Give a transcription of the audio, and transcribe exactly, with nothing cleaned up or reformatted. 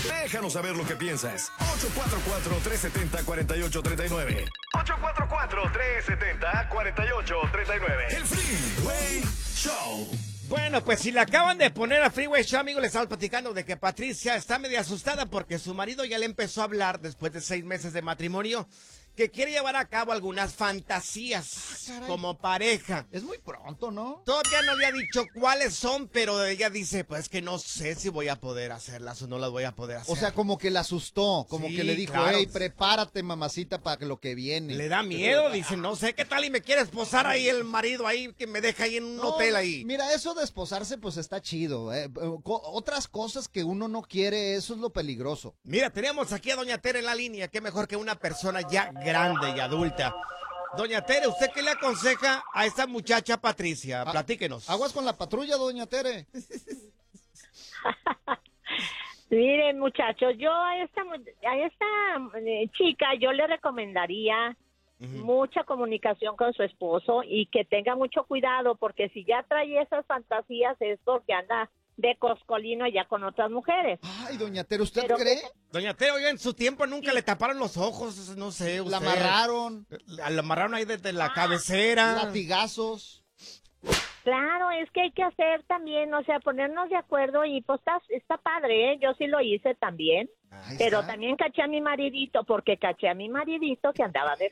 Déjanos saber lo que piensas. ocho cuatro cuatro, tres siete cero, cuatro ocho tres nueve. ocho cuatro cuatro, tres siete cero, cuatro ocho tres nueve. El Freeway Show. Bueno, pues si le acaban de poner a Freeway Show, amigos, les estamos platicando de que Patricia está medio asustada porque su marido ya le empezó a hablar después de seis meses de matrimonio que quiere llevar a cabo algunas fantasías ah, como pareja. Es muy pronto, ¿no? Todavía no le ha dicho cuáles son, pero ella dice, pues que no sé si voy a poder hacerlas o no las voy a poder hacer. O sea, como que la asustó, como Sí, que le dijo, claro. hey, prepárate, mamacita, para lo que viene. Le da miedo, dice, no sé qué tal y me quiere esposar ahí el marido ahí, que me deja ahí en un No, hotel ahí. Mira, eso de esposarse, pues está chido. ¿eh? Co- Otras cosas que uno no quiere, eso es lo peligroso. Mira, tenemos aquí a Doña Tere en la línea, qué mejor que una persona ya grande y adulta. Doña Tere, ¿usted qué le aconseja a esta muchacha Patricia? Ah, Platíquenos. Aguas con la patrulla, doña Tere. Miren, muchachos, yo a esta, mu- a esta eh, chica yo le recomendaría Ujú. mucha comunicación con su esposo y que tenga mucho cuidado, porque si ya trae esas fantasías es porque anda de coscolino ya con otras mujeres. Ay, doña Tere, ¿usted Pero- cree? Doña Tere, oiga, en su tiempo nunca le taparon los ojos, no sé, usted. La amarraron, La, la amarraron ahí desde la cabecera. latigazos. Claro, es que hay que hacer también, o sea, ponernos de acuerdo y pues está, está padre, ¿eh? Yo sí lo hice también. Ahí Pero está. también caché a mi maridito, porque caché a mi maridito que andaba de